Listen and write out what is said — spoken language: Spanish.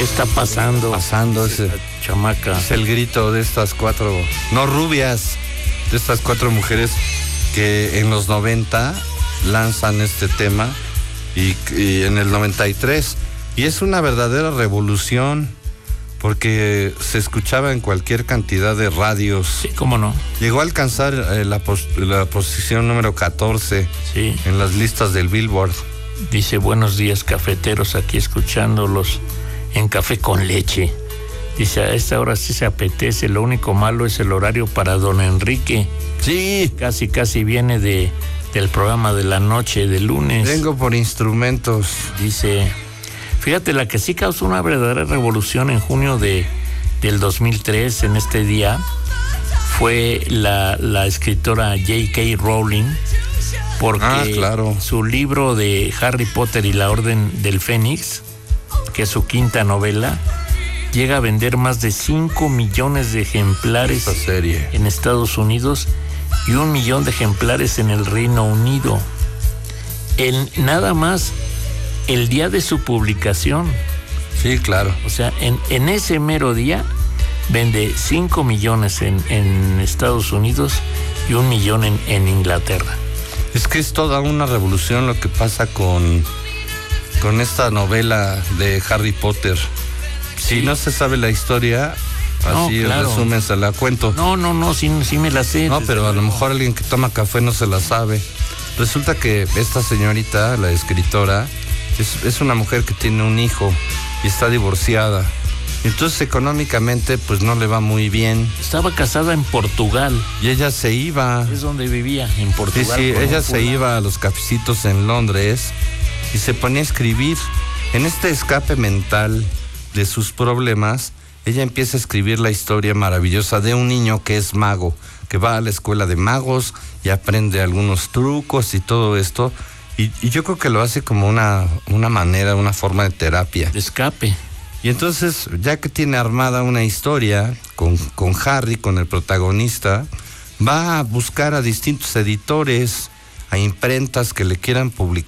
¿Qué está pasando? Ese chamaca. Es el grito de estas 4, no rubias, de estas 4 mujeres que en los 90 lanzan este tema y en el 93. Y es una verdadera revolución porque se escuchaba en cualquier cantidad de radios. Sí, cómo no. Llegó a alcanzar la posición número 14 en las listas del Billboard. Dice, buenos días cafeteros, aquí escuchándolos en Café con Leche. Dice, a esta hora sí se apetece, lo único malo es el horario para don Enrique. Sí. Casi viene del programa de la noche de lunes. Vengo por instrumentos. Dice, fíjate, la que sí causó una verdadera revolución en junio del 2003, en este día, fue la escritora J.K. Rowling, porque claro, su libro de Harry Potter y la Orden del Fénix, que es su 5ª novela, llega a vender más de 5 millones de ejemplares en Estados Unidos y 1 millón de ejemplares en el Reino Unido. Nada más el día de su publicación. Sí, claro. O sea, en ese mero día vende 5 millones en Estados Unidos y 1 millón en Inglaterra. Es que es toda una revolución lo que pasa con esta novela de Harry Potter. Si no se sabe la historia, así en resumen se la cuento. No, sí me la sé. No, pero a lo mejor alguien que toma café no se la sabe. Resulta que esta señorita, la escritora, es una mujer que tiene un hijo y está divorciada. Entonces económicamente pues no le va muy bien. Estaba casada en Portugal. Y ella se iba. Es donde vivía, en Portugal. Sí, ella se iba a los cafecitos en Londres y se ponía a escribir. En este escape mental de sus problemas, ella empieza a escribir la historia maravillosa de un niño que es mago, que va a la escuela de magos y aprende algunos trucos y todo esto. Y yo creo que lo hace como una manera, una forma de terapia. De escape. Y entonces, ya que tiene armada una historia con Harry, con el protagonista, va a buscar a distintos editores, a imprentas que le quieran publicar